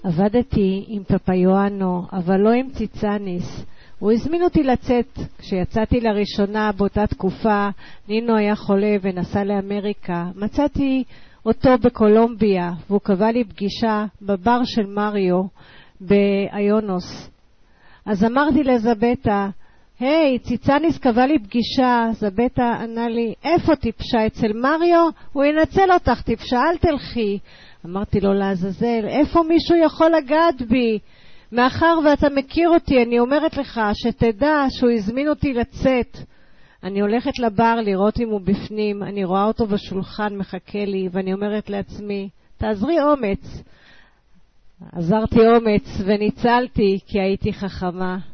עבדתי עם פפיואנו, אבל לא עם ציצניס. הוא הזמין אותי לצאת. כשיצאתי לראשונה באותה תקופה, נינו היה חולה ונסע לאמריקה. מצאתי אותו בקולומביה, והוא קבע לי פגישה בבר של מריו באיונוס. אז אמרתי לזבטה, היי, ציצניס קבע לי פגישה. זבטה ענה לי, איפה טיפשה? אצל מריו? הוא ינצל אותך, טיפשה, אל תלכי. אמרתי לו לעזאזל, איפה מישהו יכול לגעת בי? מאחר ואתה מכיר אותי, אני אומרת לך שתדע שהוא הזמין אותי לצאת. אני הולכת לבר לראות אם הוא בפנים, אני רואה אותו בשולחן מחכה לי, ואני אומרת לעצמי, תעזרי אומץ. עזרתי אומץ וניצלתי כי הייתי חכמה.